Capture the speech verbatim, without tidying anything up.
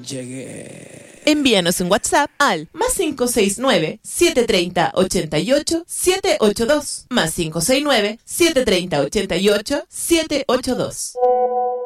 Llegué. Envíanos un WhatsApp al más cinco seis nueve, siete tres cero, ocho ocho, siete ocho dos, más cinco seis nueve, siete tres cero, ocho ocho, siete ocho dos.